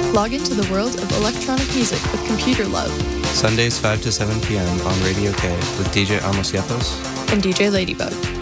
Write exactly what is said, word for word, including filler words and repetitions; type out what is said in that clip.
Log into the world of electronic music with Computer Love. Sundays five to seven p.m. on Radio K with D J Amos Yapos and D J Ladybug.